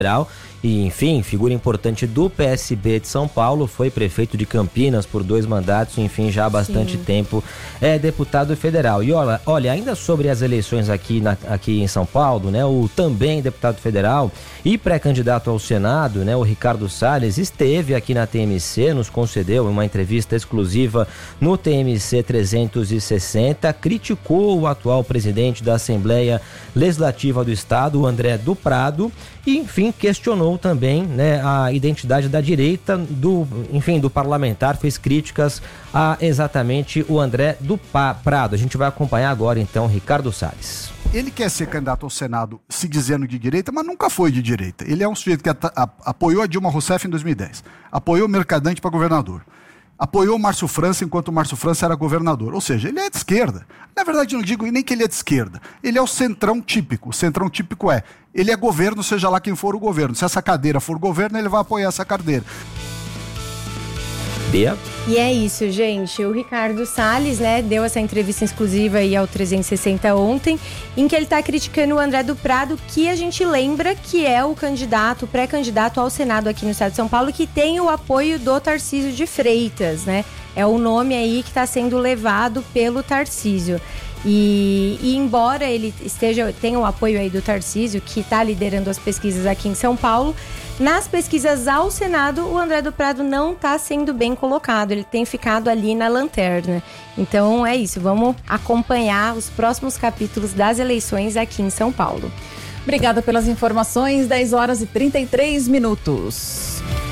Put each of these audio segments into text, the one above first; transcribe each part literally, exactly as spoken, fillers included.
E, enfim, figura importante do P S B de São Paulo, foi prefeito de Campinas por dois mandatos, enfim, já há bastante Sim. tempo é deputado federal. E olha, olha, ainda sobre as eleições aqui, na, aqui em São Paulo, né, o também deputado federal e pré-candidato ao Senado, né, o Ricardo Salles, esteve aqui na T M C, nos concedeu uma entrevista exclusiva no T M C trezentos e sessenta, criticou o atual presidente da Assembleia Legislativa do Estado, o André do Prado, e, enfim, questionou também, né, a identidade da direita do, enfim, do parlamentar, fez críticas a exatamente o André do Prado. A gente vai acompanhar agora, então, Ricardo Salles. Ele quer ser candidato ao Senado se dizendo de direita, mas nunca foi de direita. Ele é um sujeito que a, a, apoiou a Dilma Rousseff em dois mil e dez, apoiou o Mercadante para governador, apoiou o Márcio França enquanto o Márcio França era governador. Ou seja, ele é de esquerda. Na verdade, eu não digo nem que ele é de esquerda. Ele é o centrão típico. O centrão típico é, ele é governo, seja lá quem for o governo. Se essa cadeira for governo, ele vai apoiar essa cadeira. Bia? E é isso, gente. O Ricardo Salles, né, deu essa entrevista exclusiva aí ao trezentos e sessenta ontem, em que ele está criticando o André do Prado, que a gente lembra que é o candidato, o pré-candidato ao Senado aqui no estado de São Paulo, que tem o apoio do Tarcísio de Freitas, né? É o nome aí que está sendo levado pelo Tarcísio. E, e embora ele esteja, tenha o apoio aí do Tarcísio, que está liderando as pesquisas aqui em São Paulo, nas pesquisas ao Senado, o André do Prado não está sendo bem colocado, ele tem ficado ali na lanterna. Então é isso, vamos acompanhar os próximos capítulos das eleições aqui em São Paulo. Obrigada pelas informações, dez horas e trinta e três minutos.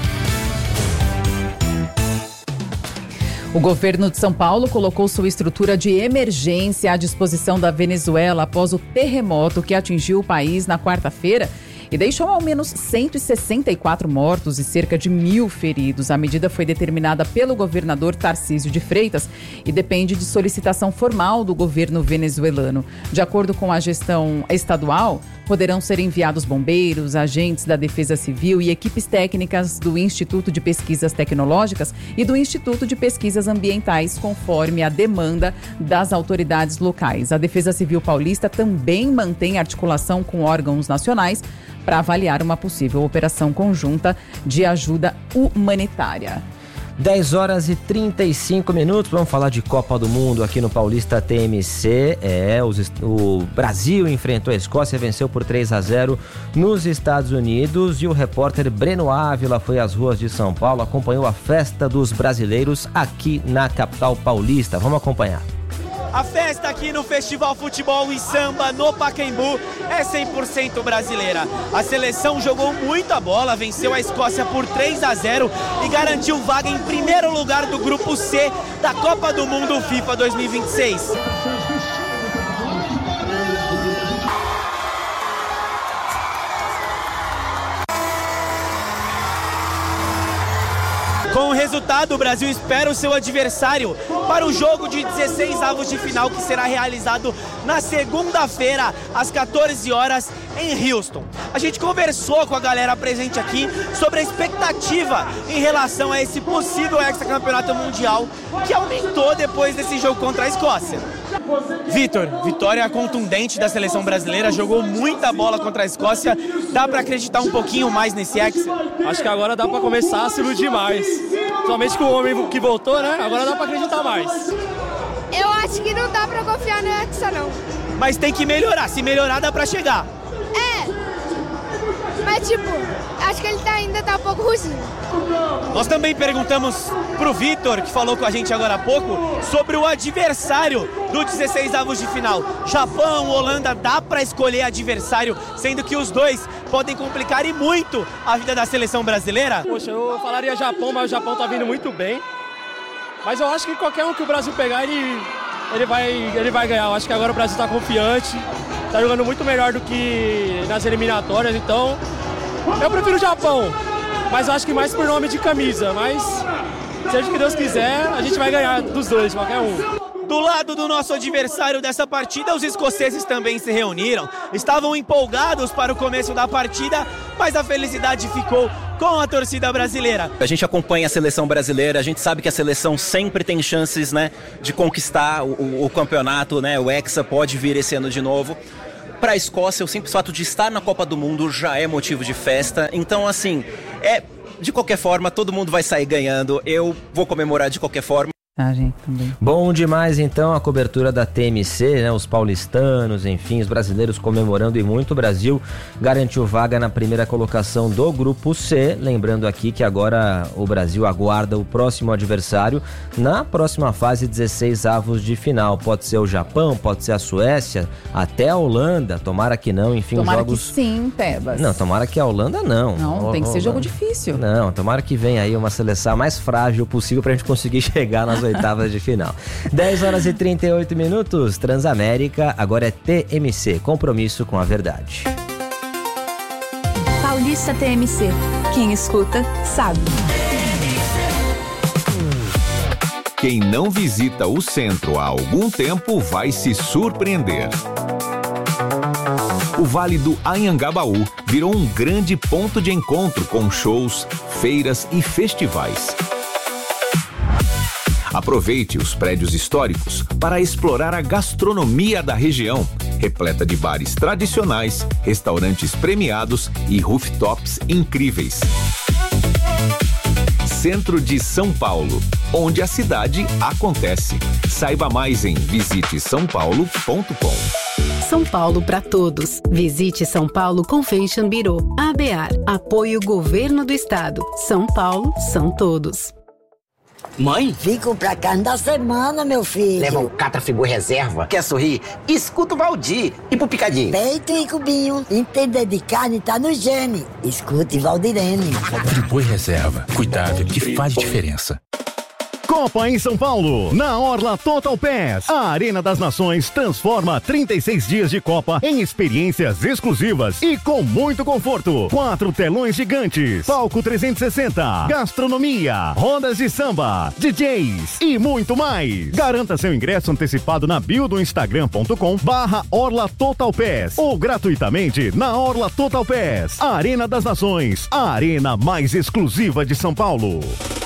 O governo de São Paulo colocou sua estrutura de emergência à disposição da Venezuela após o terremoto que atingiu o país na quarta-feira e deixou ao menos cento e sessenta e quatro mortos e cerca de mil feridos. A medida foi determinada pelo governador Tarcísio de Freitas e depende de solicitação formal do governo venezuelano. De acordo com a gestão estadual, poderão ser enviados bombeiros, agentes da Defesa Civil e equipes técnicas do Instituto de Pesquisas Tecnológicas e do Instituto de Pesquisas Ambientais, conforme a demanda das autoridades locais. A Defesa Civil Paulista também mantém articulação com órgãos nacionais para avaliar uma possível operação conjunta de ajuda humanitária. dez horas e trinta e cinco minutos, vamos falar de Copa do Mundo aqui no Paulista T M C. É, os, o Brasil enfrentou a Escócia, venceu por três a zero nos Estados Unidos, e o repórter Breno Ávila foi às ruas de São Paulo, acompanhou a festa dos brasileiros aqui na capital paulista. Vamos acompanhar. A festa aqui no Festival Futebol e Samba no Pacaembu é cem por cento brasileira. A seleção jogou muita bola, venceu a Escócia por três a zero e garantiu vaga em primeiro lugar do Grupo C da Copa do Mundo FIFA dois mil e vinte e seis. Com o resultado, o Brasil espera o seu adversário para o jogo de dezesseis avos de final, que será realizado na segunda-feira, às quatorze horas, em Houston. A gente conversou com a galera presente aqui sobre a expectativa em relação a esse possível hexacampeonato mundial, que aumentou depois desse jogo contra a Escócia. Vitor, vitória contundente da seleção brasileira, jogou muita bola contra a Escócia. Dá pra acreditar um pouquinho mais nesse hexa? Acho que agora dá pra começar a se iludir mais. Somente com o homem que voltou, né? Agora dá pra acreditar mais. Eu acho que não dá pra confiar no hexa, não. Mas tem que melhorar, se melhorar dá pra chegar. É, mas tipo, acho que ele tá, ainda tá um pouco ruim. Nós também perguntamos pro Vitor, que falou com a gente agora há pouco, sobre o adversário do dezesseis avos de final. Japão, Holanda, dá pra escolher adversário, sendo que os dois podem complicar e muito a vida da seleção brasileira? Poxa, eu falaria Japão, mas o Japão tá vindo muito bem. Mas eu acho que qualquer um que o Brasil pegar, ele, ele, vai, ele vai ganhar. Eu acho que agora o Brasil tá confiante, tá jogando muito melhor do que nas eliminatórias, então eu prefiro o Japão. Mas eu acho que mais por nome de camisa, mas seja o que Deus quiser, a gente vai ganhar dos dois, qualquer um. Do lado do nosso adversário dessa partida, os escoceses também se reuniram. Estavam empolgados para o começo da partida, mas a felicidade ficou com a torcida brasileira. A gente acompanha a seleção brasileira, a gente sabe que a seleção sempre tem chances, né, de conquistar o, o, o campeonato, né, o Hexa pode vir esse ano de novo. Para a Escócia, o simples fato de estar na Copa do Mundo já é motivo de festa. Então, assim, é de qualquer forma, todo mundo vai sair ganhando. Eu vou comemorar de qualquer forma. Ah, gente, também. Bom demais, então, a cobertura da T M C, né? Os paulistanos, enfim, os brasileiros comemorando e muito. O Brasil garantiu vaga na primeira colocação do Grupo C. Lembrando aqui que agora o Brasil aguarda o próximo adversário na próxima fase, dezesseis avos de final. Pode ser o Japão, pode ser a Suécia, até a Holanda. Tomara que não, enfim, tomara os jogos... que sim, Tebas. Não, tomara que a Holanda não. Não, tem que ser Holanda. jogo difícil. Não, tomara que venha aí uma seleção mais frágil possível pra gente conseguir chegar nas oitavas de final. dez horas e trinta e oito minutos, Transamérica, agora é T M C, compromisso com a verdade. Paulista T M C, quem escuta sabe. Quem não visita o centro há algum tempo vai se surpreender. O Vale do Anhangabaú virou um grande ponto de encontro com shows, feiras e festivais. Aproveite os prédios históricos para explorar a gastronomia da região, repleta de bares tradicionais, restaurantes premiados e rooftops incríveis. Centro de São Paulo, onde a cidade acontece. Saiba mais em visite são paulo ponto com. São Paulo para todos. Visite São Paulo Convention Bureau. A B A R. Apoio Governo do Estado. São Paulo são todos. Mãe? Fico pra carne da semana, meu filho. Leva o Catrafibur Reserva. Quer sorrir? Escuta o Valdir. E pro Picadinho? Peito e cubinho. Entender de carne tá no gene. Escute Valdirene. Friboi Reserva. Cuidado que faz diferença. Copa em São Paulo, na Orla Total Pass. A Arena das Nações transforma trinta e seis dias de Copa em experiências exclusivas e com muito conforto. Quatro telões gigantes, palco trezentos e sessenta, gastronomia, rodas de samba, D Js e muito mais. Garanta seu ingresso antecipado na bio do instagram ponto com barra Orla Total Pass ou gratuitamente na Orla Total Pass. A Arena das Nações, a arena mais exclusiva de São Paulo.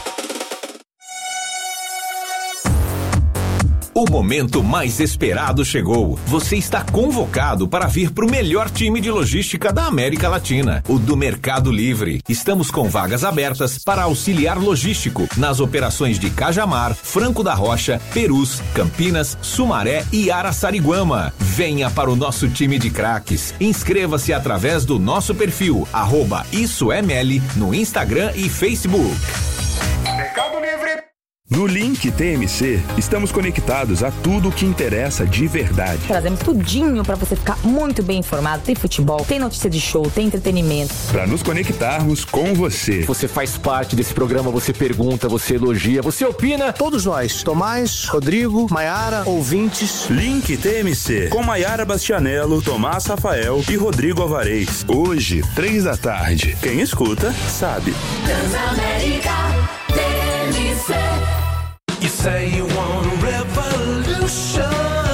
O momento mais esperado chegou. Você está convocado para vir para o melhor time de logística da América Latina, o do Mercado Livre. Estamos com vagas abertas para auxiliar logístico nas operações de Cajamar, Franco da Rocha, Perus, Campinas, Sumaré e Araçariguama. Venha para o nosso time de craques. Inscreva-se através do nosso perfil, arroba Isso é Meli, no Instagram e Facebook. Mercado Livre. No Link T M C, estamos conectados a tudo o que interessa de verdade. Trazemos tudinho para você ficar muito bem informado. Tem futebol, tem notícia de show, tem entretenimento. Para nos conectarmos com você. Você faz parte desse programa, você pergunta, você elogia, você opina. Todos nós, Tomás, Rodrigo, Maiara, ouvintes. Link T M C, com Maiara Bastianello, Tomás Rafael e Rodrigo Alvarez. Hoje, três da tarde. Quem escuta, sabe. Transamérica T M C. You say you want a revolution,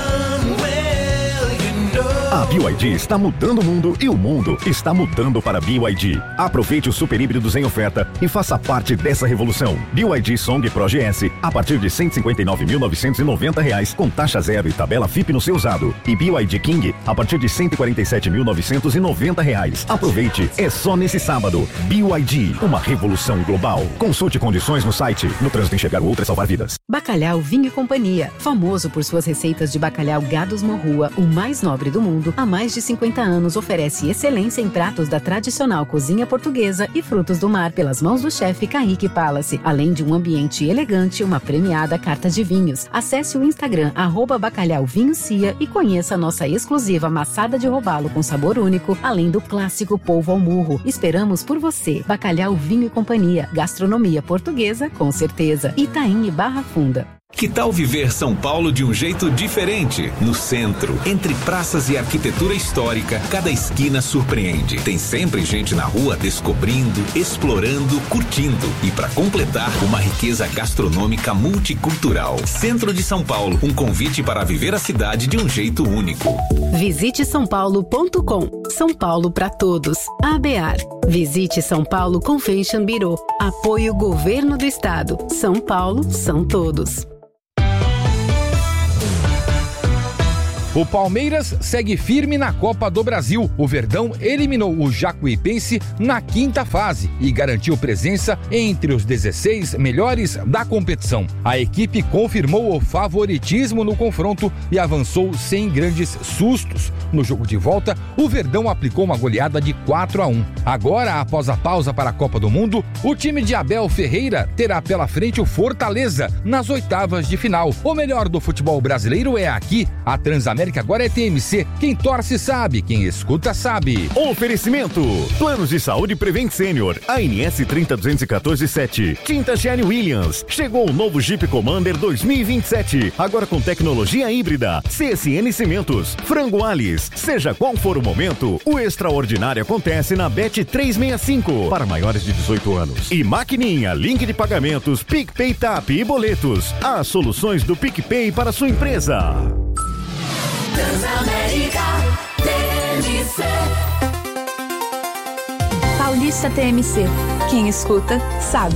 well, you know. A B Y D está mudando o mundo e o mundo está mudando para B Y D. Aproveite os super híbridos em oferta e faça parte dessa revolução. B Y D Song Pro G S a partir de cento e cinquenta e nove mil novecentos e noventa reais com taxa zero e tabela F I P no seu usado. E B Y D King a partir de cento e quarenta e sete mil novecentos e noventa reais. Aproveite, é só nesse sábado. B Y D, uma revolução global. Consulte condições no site. No trânsito enxergar o outro é salvar vidas. Bacalhau Vinho e Companhia, famoso por suas receitas de bacalhau Gados Morrua, o mais nobre do mundo, há mais de cinquenta anos oferece excelência em pratos da tradicional cozinha portuguesa e frutos do mar pelas mãos do chefe Kaique Palace, além de um ambiente elegante e uma premiada carta de vinhos. Acesse o Instagram arroba Bacalhau Vinho Cia e conheça a nossa exclusiva maçada de robalo com sabor único, além do clássico polvo ao murro. Esperamos por você. Bacalhau Vinho e Companhia, gastronomia portuguesa com certeza. Itaim e Barra Funda. Que tal viver São Paulo de um jeito diferente? No centro, entre praças e arquitetura histórica, cada esquina surpreende. Tem sempre gente na rua descobrindo, explorando, curtindo. E para completar, uma riqueza gastronômica multicultural. Centro de São Paulo, um convite para viver a cidade de um jeito único. Visite são paulo ponto com. São Paulo para todos. A B A R. Visite São Paulo Convention Bureau. Apoio Governo do Estado. São Paulo são todos. O Palmeiras segue firme na Copa do Brasil. O Verdão eliminou o Jacuipense na quinta fase e garantiu presença entre os dezesseis melhores da competição. A equipe confirmou o favoritismo no confronto e avançou sem grandes sustos. No jogo de volta, o Verdão aplicou uma goleada de quatro a um. Agora, após a pausa para a Copa do Mundo, o time de Abel Ferreira terá pela frente o Fortaleza nas oitavas de final. O melhor do futebol brasileiro é aqui. A Transamérica agora é T M C. Quem torce sabe, quem escuta sabe. Oferecimento: Planos de Saúde Prevent Senior, A N S trinta duzentos e quatorze sete. Tinta Sherry Williams. Chegou o novo Jeep Commander dois mil e vinte e sete, agora com tecnologia híbrida. C S N Cimentos. Frango Alice. Seja qual for o momento, o extraordinário acontece na Bet trezentos e sessenta e cinco para maiores de dezoito anos. E Maquininha, link de pagamentos, PicPay Tap e boletos. As soluções do PicPay para sua empresa. Transamérica T M C. Paulista T M C. Quem escuta, sabe.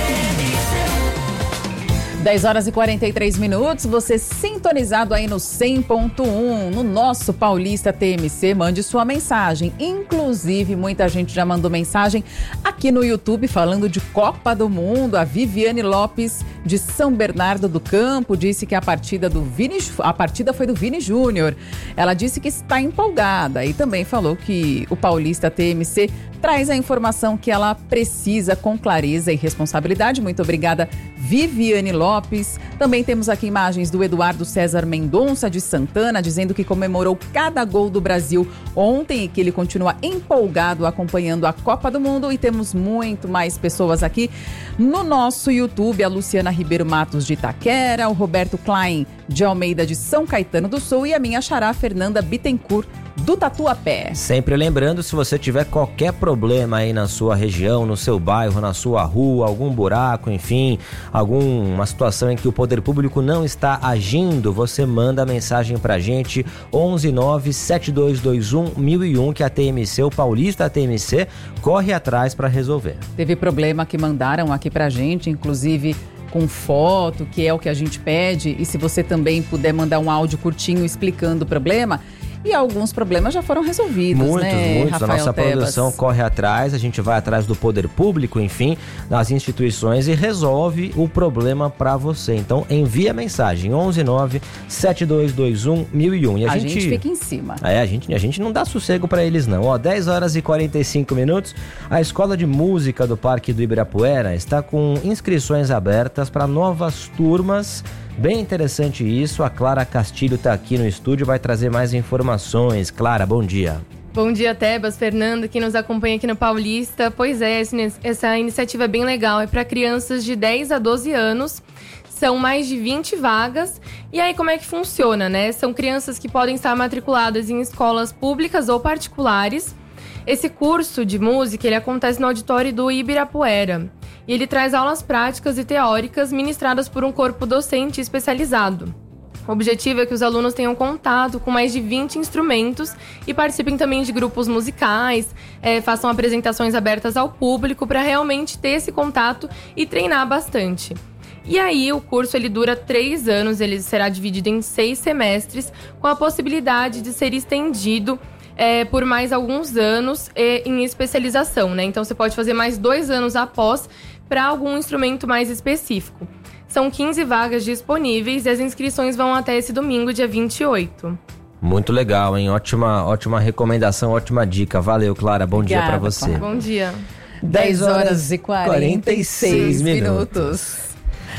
dez horas e quarenta e três minutos, você sintonizado aí no cem ponto um, no nosso Paulista T M C, mande sua mensagem. Inclusive, muita gente já mandou mensagem aqui no YouTube falando de Copa do Mundo. A Viviane Lopes, de São Bernardo do Campo, disse que a partida, do Vini, a partida foi do Vini Júnior. Ela disse que está empolgada e também falou que o Paulista T M C traz a informação que ela precisa com clareza e responsabilidade. Muito obrigada, Viviane Lopes. Também temos aqui imagens do Eduardo César Mendonça de Santana, dizendo que comemorou cada gol do Brasil ontem e que ele continua empolgado acompanhando a Copa do Mundo. E temos muito mais pessoas aqui no nosso YouTube: a Luciana Ribeiro Matos de Itaquera, o Roberto Klein de Almeida de São Caetano do Sul e a minha xará Fernanda Bittencourt do Tatuapé. Sempre lembrando, se você tiver qualquer problema aí na sua região, no seu bairro, na sua rua, algum buraco, enfim, alguma situação em que o poder público não está agindo, você manda mensagem pra gente, onze nove sete dois dois um mil e um, que a T M C, o Paulista T M C, corre atrás para resolver. Teve problema que mandaram aqui pra gente, inclusive com foto, que é o que a gente pede, e se você também puder mandar um áudio curtinho explicando o problema. E alguns problemas já foram resolvidos, muitos, né, Muitos, Rafael A nossa Tebas? Produção corre atrás, a gente vai atrás do poder público, enfim, das instituições e resolve o problema para você. Então, envia a mensagem, onze nove sete dois dois um mil e um. E a, a gente, gente fica em cima. É, a gente, a gente não dá sossego para eles não. Ó, dez horas e quarenta e cinco minutos, a Escola de Música do Parque do Ibirapuera está com inscrições abertas para novas turmas. Bem interessante isso. A Clara Castilho está aqui no estúdio, vai trazer mais informações. Clara, bom dia. Bom dia, Tebas, Fernanda, que nos acompanha aqui no Paulista. Pois é, essa iniciativa é bem legal. É para crianças de dez a doze anos. São mais de vinte vagas. E aí, como é que funciona, né? São crianças que podem estar matriculadas em escolas públicas ou particulares. Esse curso de música, ele acontece no auditório do Ibirapuera. E ele traz aulas práticas e teóricas ministradas por um corpo docente especializado. O objetivo é que os alunos tenham contato com mais de vinte instrumentos e participem também de grupos musicais, é, façam apresentações abertas ao público para realmente ter esse contato e treinar bastante. E aí, o curso ele dura três anos, ele será dividido em seis semestres, com a possibilidade de ser estendido É, por mais alguns anos é, em especialização, né? Então você pode fazer mais dois anos após para algum instrumento mais específico. São quinze vagas disponíveis e as inscrições vão até esse domingo, dia vinte e oito. Muito legal, hein? Ótima, ótima recomendação, ótima dica. Valeu, Clara. Bom Obrigada, dia para você. Clara. Bom dia. dez horas e quarenta e seis minutos.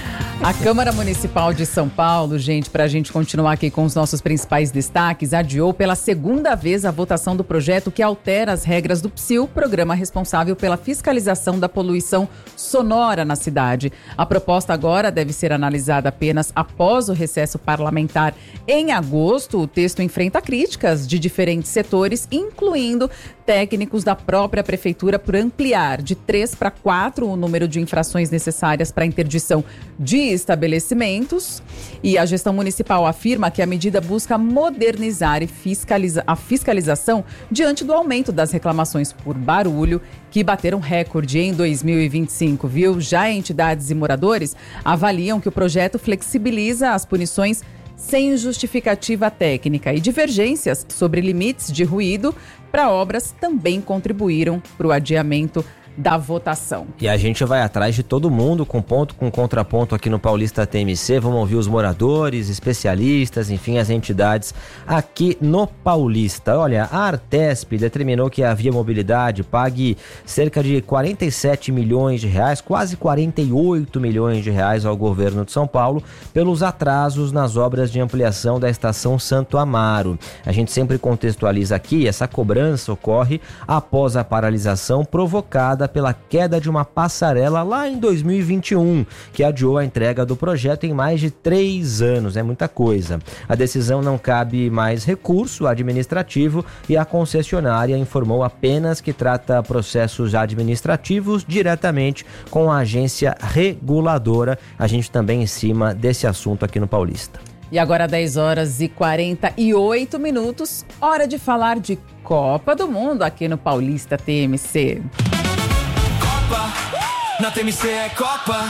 A Câmara Municipal de São Paulo, gente, para a gente continuar aqui com os nossos principais destaques, adiou pela segunda vez a votação do projeto que altera as regras do P S I U, programa responsável pela fiscalização da poluição sonora na cidade. A proposta agora deve ser analisada apenas após o recesso parlamentar em agosto. O texto enfrenta críticas de diferentes setores, incluindo técnicos da própria prefeitura, por ampliar de três para quatro o número de infrações necessárias para a interdição de estabelecimentos. E a gestão municipal afirma que a medida busca modernizar e fiscaliza- a fiscalização diante do aumento das reclamações por barulho, que bateram recorde em dois mil e vinte e cinco, viu? Já entidades e moradores avaliam que o projeto flexibiliza as punições sem justificativa técnica, e divergências sobre limites de ruído para obras também contribuíram para o adiamento da votação. E a gente vai atrás de todo mundo com ponto, com contraponto aqui no Paulista T M C. Vamos ouvir os moradores, especialistas, enfim, as entidades aqui no Paulista. Olha, a Artesp determinou que a Via Mobilidade pague cerca de quarenta e sete milhões de reais, quase quarenta e oito milhões de reais ao governo de São Paulo pelos atrasos nas obras de ampliação da estação Santo Amaro. A gente sempre contextualiza aqui, essa cobrança ocorre após a paralisação provocada pela queda de uma passarela lá em dois mil e vinte e um, que adiou a entrega do projeto em mais de três anos, é muita coisa. A decisão não cabe mais recurso administrativo e a concessionária informou apenas que trata processos administrativos diretamente com a agência reguladora. A gente também em cima desse assunto aqui no Paulista. E agora dez horas e quarenta e oito minutos, hora de falar de Copa do Mundo aqui no Paulista T M C. Na T M C é Copa.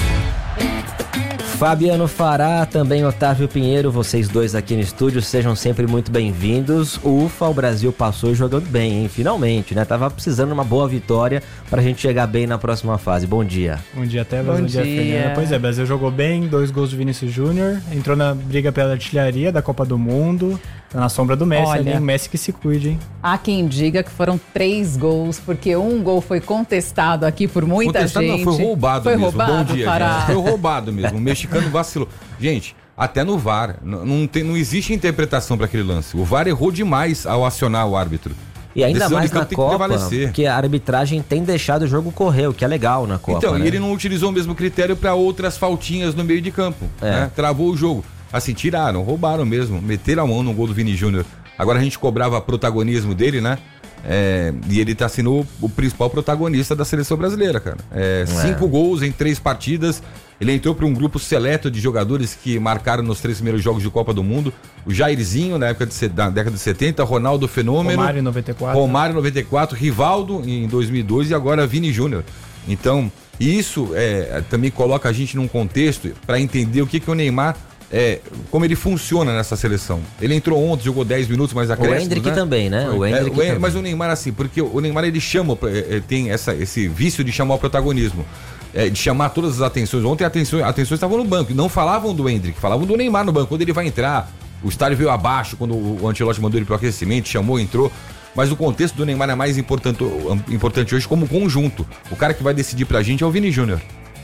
Fabiano Fará, também Otávio Pinheiro, vocês dois aqui no estúdio, sejam sempre muito bem-vindos. Ufa, o Brasil passou jogando bem, hein? Finalmente, né? Tava precisando de uma boa vitória pra gente chegar bem na próxima fase. Bom dia. Bom dia, Tebas. Bom, Bom dia, dia, Fernanda. Pois é, o Brasil jogou bem, dois gols do Vinícius Júnior, entrou na briga pela artilharia da Copa do Mundo, tá na sombra do Messi. Olha, ali, o Messi que se cuide, hein? Há quem diga que foram três gols, porque um gol foi contestado aqui por muita contestado gente. Não, foi roubado foi mesmo. Roubado, Bom dia, para... gente. Foi roubado mesmo. O mexicano vacilou. Gente, até no V A R, não, não, tem, não existe interpretação para aquele lance. O V A R errou demais ao acionar o árbitro. E ainda Decisão mais de na Copa, porque a arbitragem tem deixado o jogo correr, o que é legal na Copa. Então, né? E ele não utilizou o mesmo critério para outras faltinhas no meio de campo. É. Né? Travou o jogo. Assim, tiraram, roubaram mesmo, meteram a mão no gol do Vini Júnior. Agora a gente cobrava protagonismo dele, né? É, e ele tá sendo o, o principal protagonista da seleção brasileira, cara. É, cinco é. gols em três partidas. Ele entrou para um grupo seleto de jogadores que marcaram nos três primeiros jogos de Copa do Mundo. O Jairzinho, na época de, da década de setenta, Ronaldo Fenômeno. Romário em noventa e quatro. Romário em noventa e quatro, Rivaldo em dois mil e dois e agora Vini Júnior. Então, isso é, também coloca a gente num contexto para entender o que, que o Neymar... É, como ele funciona nessa seleção. Ele entrou ontem, jogou dez minutos, mas acréscimos, o Endrick né? também, né? O é, Endrick o, também. Mas o Neymar assim, porque o Neymar ele chama, tem essa, esse vício de chamar o protagonismo, é, de chamar todas as atenções. Ontem as atenções, atenções estavam no banco, não falavam do Endrick, falavam do Neymar no banco. Quando ele vai entrar, o estádio veio abaixo, quando o Ancelotti mandou ele pro aquecimento, chamou, entrou. Mas o contexto do Neymar é mais importante, importante hoje como conjunto. O cara que vai decidir pra gente é o Vini Júnior.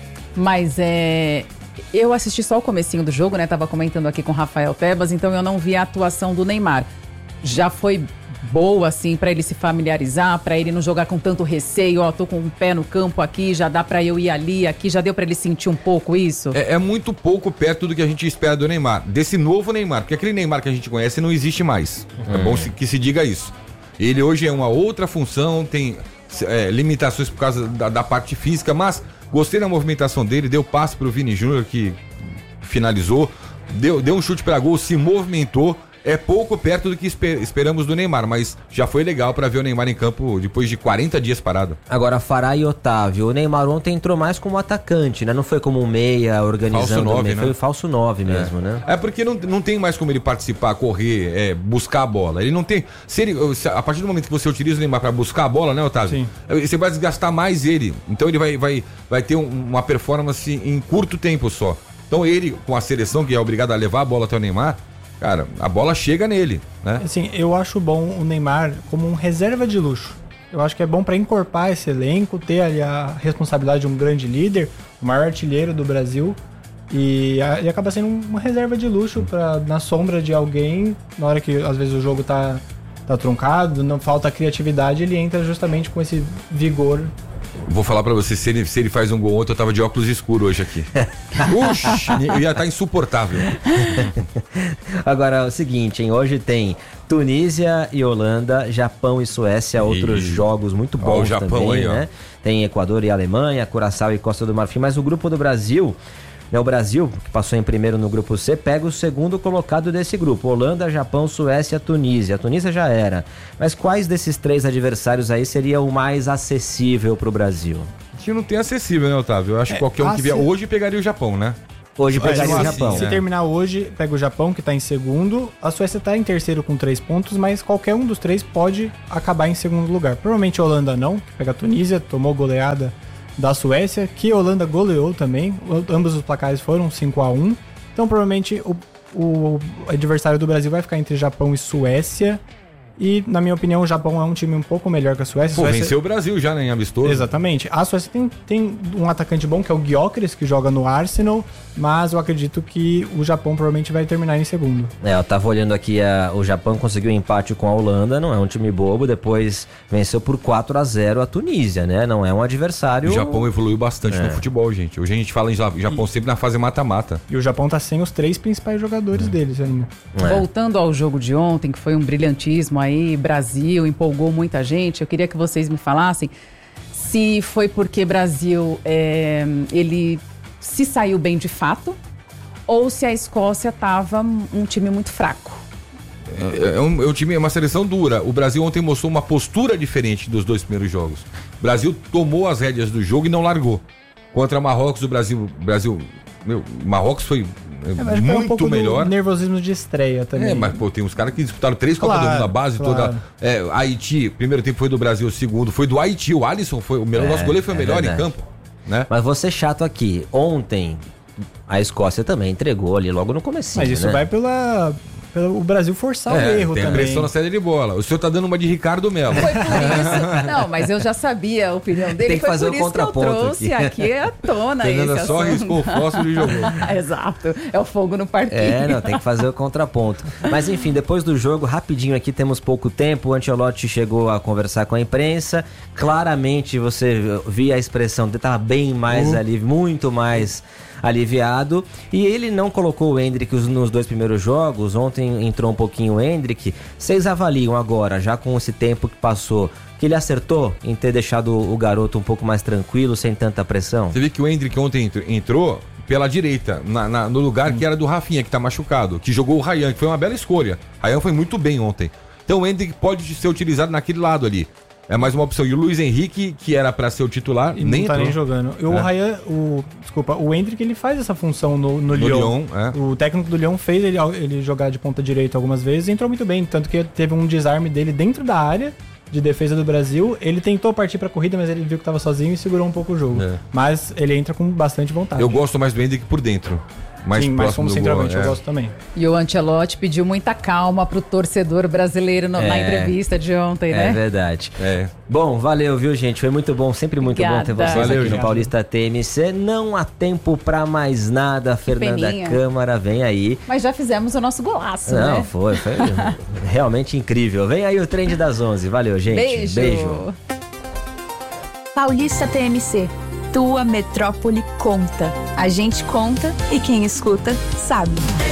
Mas é... Eu assisti só o comecinho do jogo, né? Tava comentando aqui com o Rafael Tebas, então eu não vi a atuação do Neymar. Já foi boa, assim, pra ele se familiarizar, pra ele não jogar com tanto receio, ó, tô com um pé no campo aqui, já dá pra eu ir ali, aqui, já deu pra ele sentir um pouco isso? É, é muito pouco perto do que a gente espera do Neymar, desse novo Neymar, porque aquele Neymar que a gente conhece não existe mais. Hum. É bom que se diga isso. Ele hoje é uma outra função, tem é, limitações por causa da, da parte física, mas... Gostei da movimentação dele, deu passe pro Vini Júnior que finalizou, deu, deu um chute para gol, se movimentou. É pouco perto do que esper, esperamos do Neymar, mas já foi legal para ver o Neymar em campo depois de quarenta dias parado. Agora, Fará e Otávio, o Neymar ontem entrou mais como atacante, né? Não foi como um meia organizando. Falso nove, meio, né? Foi o falso nove mesmo, é. né? É porque não, não tem mais como ele participar, correr, é, buscar a bola. Ele não tem. Se ele, se, a partir do momento que você utiliza o Neymar para buscar a bola, né, Otávio? Sim. Você vai desgastar mais ele. Então ele vai, vai, vai ter um, uma performance em curto tempo só. Então ele, com a seleção, que é obrigado a levar a bola até o Neymar, cara, a bola chega nele, né? Assim, eu acho bom o Neymar como um reserva de luxo. Eu acho que é bom para encorpar esse elenco, ter ali a responsabilidade de um grande líder, o maior artilheiro do Brasil, e, a, e acaba sendo uma reserva de luxo para na sombra de alguém, na hora que às vezes o jogo tá, tá truncado, não falta criatividade, ele entra justamente com esse vigor. Vou falar pra você, se ele, se ele faz um gol ontem, eu tava de óculos escuros hoje aqui. Uxi, ia estar insuportável. Agora, é o seguinte, hein? Hoje tem Tunísia e Holanda, Japão e Suécia, outros e... jogos muito bons ó, o Japão também, aí, né? Ó. Tem Equador e Alemanha, Curaçao e Costa do Marfim, mas o grupo do Brasil... O Brasil, que passou em primeiro no grupo C, pega o segundo colocado desse grupo. Holanda, Japão, Suécia, Tunísia. A Tunísia já era. Mas quais desses três adversários aí seria o mais acessível pro Brasil? A gente não tem acessível, né, Otávio? Eu acho é, que qualquer um que vier hoje pegaria o Japão, né? Hoje pegaria se, o Japão. Se terminar hoje, pega o Japão, que está em segundo. A Suécia está em terceiro com três pontos, mas qualquer um dos três pode acabar em segundo lugar. Provavelmente a Holanda não, que pega a Tunísia, tomou goleada da Suécia, que a Holanda goleou também. O, ambos os placares foram cinco a um. Então provavelmente o, o adversário do Brasil vai ficar entre Japão e Suécia. E, na minha opinião, o Japão é um time um pouco melhor que a Suécia. Pô, Suécia... venceu o Brasil já, né, em amistoso. Exatamente. A Suécia tem, tem um atacante bom, que é o Gyökeres, que joga no Arsenal, mas eu acredito que o Japão provavelmente vai terminar em segundo. É, eu tava olhando aqui, a, o Japão conseguiu um empate com a Holanda, não é um time bobo, depois venceu por quatro a zero a Tunísia, né? Não é um adversário... O Japão evoluiu bastante é. no futebol, gente. Hoje a gente fala em Japão sempre na fase mata-mata. E o Japão tá sem os três principais jogadores é. deles ainda. É. Voltando ao jogo de ontem, que foi um brilhantismo aí, Brasil empolgou muita gente. Eu queria que vocês me falassem se foi porque Brasil é, ele se saiu bem de fato ou se a Escócia estava um time muito fraco. É, é, um, é um time, é uma seleção dura. O Brasil ontem mostrou uma postura diferente dos dois primeiros jogos. O Brasil tomou as rédeas do jogo e não largou. Contra Marrocos, o Brasil, Brasil, meu, Marrocos foi É, muito um pouco melhor. Do nervosismo de estreia também. É, mas pô, tem uns caras que disputaram três Copas claro, do Mundo na base claro. toda. É, Haiti, primeiro tempo foi do Brasil, o segundo foi do Haiti. O Alisson foi o melhor, é, nosso goleiro foi o melhor verdade. em campo, né? Mas vou ser chato aqui. Ontem a Escócia também entregou ali logo no comecinho. Mas isso né? vai pela pelo o Brasil forçar é, o erro tem também. Tem pressão na saída de bola. O senhor tá dando uma de Ricardo Melo. Foi por isso. Não, mas eu já sabia a opinião dele. Tem que foi fazer por o isso contraponto que eu trouxe aqui, aqui à tona Fernanda esse só assunto. riscou o fósforo e jogou. Exato. É o fogo no parquinho. É, não, tem que fazer o contraponto. Mas enfim, depois do jogo, rapidinho aqui, temos pouco tempo, o Ancelotti chegou a conversar com a imprensa. Claramente você via a expressão dele, tava bem mais uh. ali, muito mais aliviado, e ele não colocou o Endrick nos dois primeiros jogos. Ontem entrou um pouquinho o Endrick. Vocês avaliam agora, já com esse tempo que passou, que ele acertou em ter deixado o garoto um pouco mais tranquilo, sem tanta pressão? Você vê que o Endrick ontem entrou pela direita, na, na, no lugar hum. que era do Rafinha, que tá machucado, que jogou o Ryan, que foi uma bela escolha. Ryan foi muito bem ontem. Então o Endrick pode ser utilizado naquele lado ali. É mais uma opção. E o Luiz Henrique, que era pra ser o titular, e nem não tá entrou. nem jogando. E o é. Ryan, o, desculpa, o Endrick, ele faz essa função no, no, no Lyon. Lyon é. O técnico do Lyon fez ele, ele jogar de ponta direita algumas vezes e entrou muito bem. Tanto que teve um desarme dele dentro da área de defesa do Brasil. Ele tentou partir pra corrida, mas ele viu que tava sozinho e segurou um pouco o jogo. É. Mas ele entra com bastante vontade. Eu gosto mais do Endrick por dentro. Mais Sim, mais como centroavante, gol, eu é. gosto também. E o Ancelotti pediu muita calma pro torcedor brasileiro no, é, na entrevista de ontem, né? É verdade. É. Bom, valeu, viu, gente? Foi muito bom, sempre muito Obrigada. bom ter vocês valeu, aqui gente. no Paulista T M C. Não há tempo pra mais nada. Que Fernanda peninha. Câmara, vem aí. Mas já fizemos o nosso golaço, Não, né? foi, foi realmente incrível. Vem aí o Trend das onze. Valeu, gente. Beijo. Beijo. Paulista T M C. Tua metrópole conta. A gente conta e quem escuta sabe.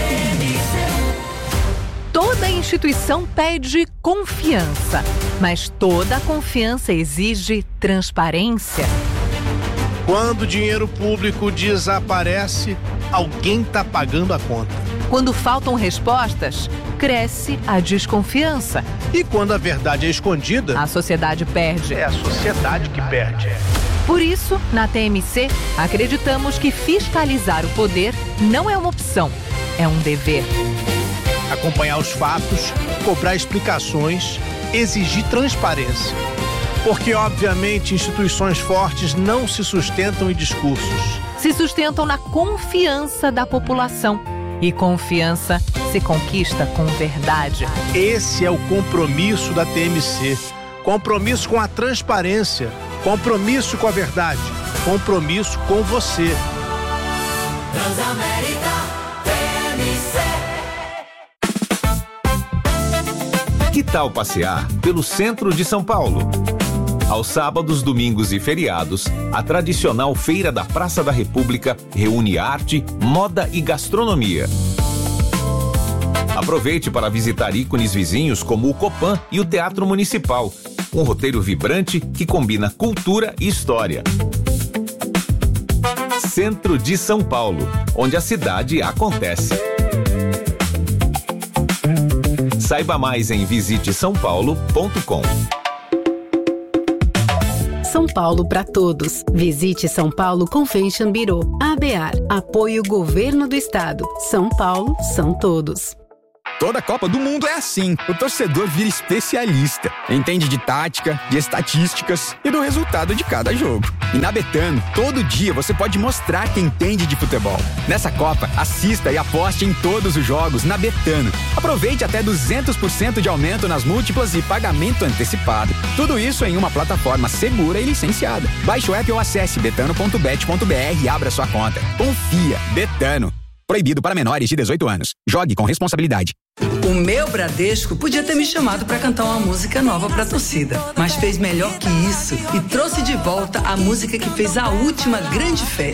Toda instituição pede confiança, mas toda confiança exige transparência. Quando o dinheiro público desaparece, alguém está pagando a conta. Quando faltam respostas, cresce a desconfiança. E quando a verdade é escondida, a sociedade perde. É a sociedade que perde. Por isso, na T M C, acreditamos que fiscalizar o poder não é uma opção, é um dever. Acompanhar os fatos, cobrar explicações, exigir transparência. Porque, obviamente, instituições fortes não se sustentam em discursos. Se sustentam na confiança da população. E confiança se conquista com verdade. Esse é o compromisso da T M C. Compromisso com a transparência. Compromisso com a verdade. Compromisso com você. Transamérica T M C. Que tal passear pelo centro de São Paulo? Aos sábados, domingos e feriados, a tradicional Feira da Praça da República reúne arte, moda e gastronomia. Aproveite para visitar ícones vizinhos como o Copan e o Teatro Municipal. Um roteiro vibrante que combina cultura e história. Centro de São Paulo, onde a cidade acontece. Saiba mais em visite são paulo ponto com. São Paulo para todos. Visite São Paulo Convention Bureau. ABAR. Apoio Governo do Estado. São Paulo são todos. Toda Copa do Mundo é assim. O torcedor vira especialista. Entende de tática, de estatísticas e do resultado de cada jogo. E na Betano, todo dia você pode mostrar que entende de futebol. Nessa Copa, assista e aposte em todos os jogos na Betano. Aproveite até duzentos por cento de aumento nas múltiplas e pagamento antecipado. Tudo isso em uma plataforma segura e licenciada. Baixe o app ou acesse betano ponto bet ponto br e abra sua conta. Confia. Betano. Proibido para menores de dezoito anos. Jogue com responsabilidade. O meu Bradesco podia ter me chamado para cantar uma música nova para a torcida, mas fez melhor que isso e trouxe de volta a música que fez a última grande festa.